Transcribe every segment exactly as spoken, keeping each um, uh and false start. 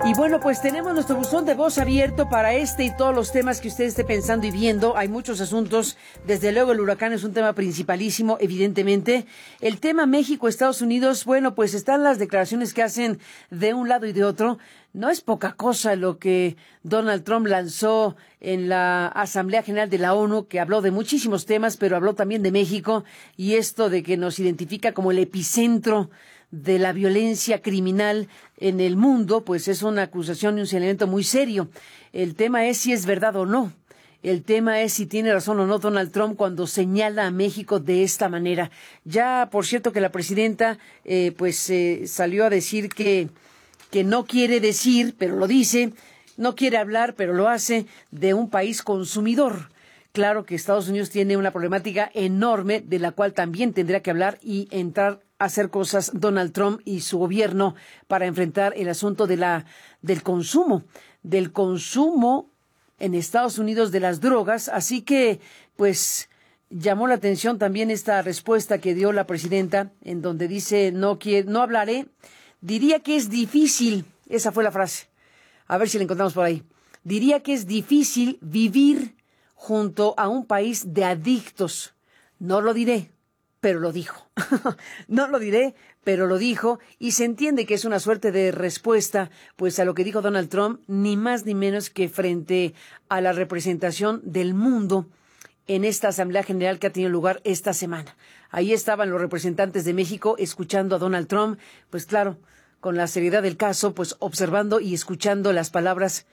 Y bueno, pues tenemos nuestro buzón de voz abierto para este y todos los temas que usted esté pensando y viendo. Hay muchos asuntos. Desde luego el huracán es un tema principalísimo, evidentemente. El tema México-Estados Unidos, bueno, pues están las declaraciones que hacen de un lado y de otro. No es poca cosa lo que Donald Trump lanzó en la Asamblea General de la ONU, que habló de muchísimos temas, pero habló también de México y esto de que nos identifica como el epicentro de la violencia criminal en el mundo, pues es una acusación y un señalamiento muy serio. El tema es si es verdad o no. El tema es si tiene razón o no Donald Trump cuando señala a México de esta manera. Ya, por cierto, que la presidenta eh, pues eh, salió a decir que, que no quiere decir, pero lo dice, no quiere hablar, pero lo hace, de un país consumidor. Claro que Estados Unidos tiene una problemática enorme de la cual también tendrá que hablar y entrar a hacer cosas Donald Trump y su gobierno para enfrentar el asunto de la del consumo, del consumo en Estados Unidos de las drogas. Así que, pues, llamó la atención también esta respuesta que dio la presidenta, en donde dice, no quiero, no hablaré, diría que es difícil, esa fue la frase, a ver si la encontramos por ahí, diría que es difícil vivir junto a un país de adictos. No lo diré, pero lo dijo. No lo diré, pero lo dijo, y se entiende que es una suerte de respuesta pues a lo que dijo Donald Trump, ni más ni menos que frente a la representación del mundo en esta Asamblea General que ha tenido lugar esta semana. Ahí estaban los representantes de México escuchando a Donald Trump, pues claro, con la seriedad del caso, pues observando y escuchando las palabras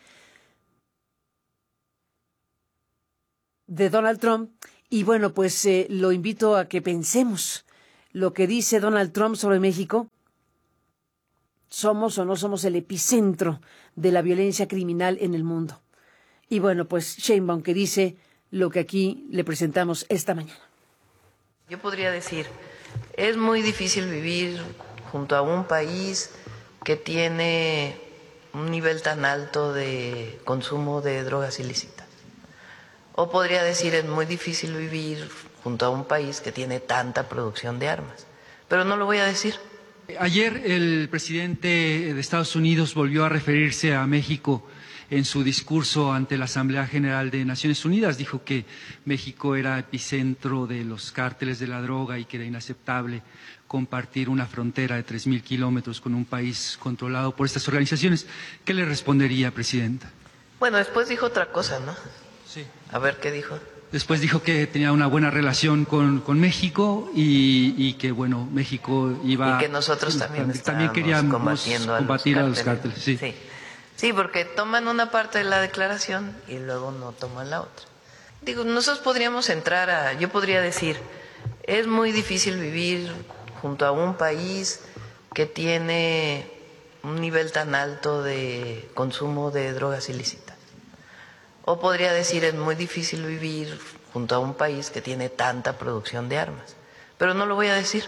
de Donald Trump. Y bueno, pues eh, lo invito a que pensemos lo que dice Donald Trump sobre México. ¿Somos o no somos el epicentro de la violencia criminal en el mundo? Y bueno, pues Sheinbaum, que dice lo que aquí le presentamos esta mañana. Yo podría decir, es muy difícil vivir junto a un país que tiene un nivel tan alto de consumo de drogas ilícitas. O podría decir, es muy difícil vivir junto a un país que tiene tanta producción de armas. Pero no lo voy a decir. Ayer el presidente de Estados Unidos volvió a referirse a México en su discurso ante la Asamblea General de Naciones Unidas. Dijo que México era epicentro de los cárteles de la droga y que era inaceptable compartir una frontera de tres mil kilómetros con un país controlado por estas organizaciones. ¿Qué le respondería, presidenta? Bueno, después dijo otra cosa, ¿no? Sí. A ver, ¿qué dijo? Después dijo que tenía una buena relación con, con México y, y que, bueno, México iba... Y que nosotros también, también queríamos combatiendo combatir a los cárteles. A los cárteles sí. Sí. Sí, porque toman una parte de la declaración y luego no toman la otra. Digo, nosotros podríamos entrar a... Yo podría decir, es muy difícil vivir junto a un país que tiene un nivel tan alto de consumo de drogas ilícitas. O podría decir, es muy difícil vivir junto a un país que tiene tanta producción de armas. Pero no lo voy a decir.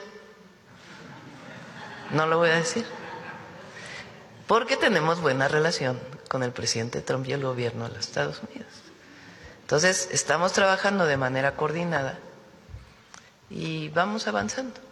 No lo voy a decir. Porque tenemos buena relación con el presidente Trump y el gobierno de los Estados Unidos. Entonces, estamos trabajando de manera coordinada y vamos avanzando.